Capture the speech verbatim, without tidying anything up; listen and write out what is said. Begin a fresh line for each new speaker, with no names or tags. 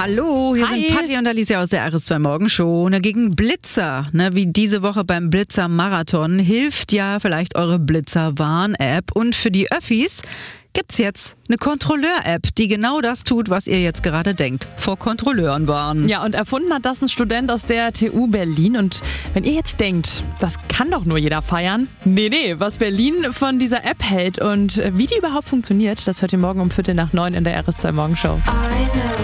Hallo, hier
Hi.
sind Patti und Alicia aus der R S zwei Morgenshow. Ne, gegen Blitzer, ne, wie diese Woche beim Blitzer Marathon, hilft ja vielleicht eure Blitzer-Warn-App. Und für die Öffis gibt's jetzt eine Kontrolleur-App, die genau das tut, was ihr jetzt gerade denkt. Vor Kontrolleuren warnen.
Ja, und erfunden hat das ein Student aus der T U Berlin. Und wenn ihr jetzt denkt, das kann doch nur jeder feiern. Nee, nee, was Berlin von dieser App hält und wie die überhaupt funktioniert, das hört ihr morgen um Viertel nach neun in der R S zwei Morgenshow.